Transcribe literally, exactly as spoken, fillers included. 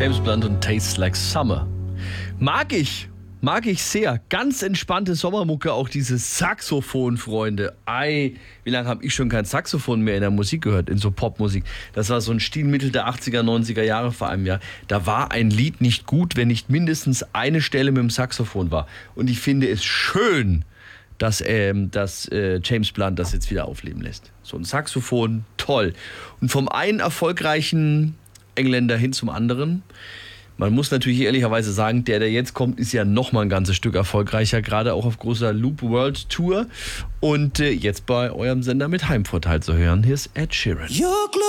James Blunt und Tastes Like Summer. Mag ich. Mag ich sehr. Ganz entspannte Sommermucke, auch dieses Saxophon, Freunde. Ei, wie lange habe ich schon kein Saxophon mehr in der Musik gehört, in so Popmusik. Das war so ein Stilmittel der achtziger, neunziger Jahre vor einem Jahr. Da war ein Lied nicht gut, wenn nicht mindestens eine Stelle mit dem Saxophon war. Und ich finde es schön, dass, ähm, dass äh, James Blunt das jetzt wieder aufleben lässt. So ein Saxophon, toll. Und vom einen erfolgreichen Engländer hin zum anderen. Man muss natürlich ehrlicherweise sagen, der, der jetzt kommt, ist ja noch mal ein ganzes Stück erfolgreicher, gerade auch auf großer Loop World Tour. Und äh, jetzt bei eurem Sender mit Heimvorteil zu hören. Hier ist Ed Sheeran.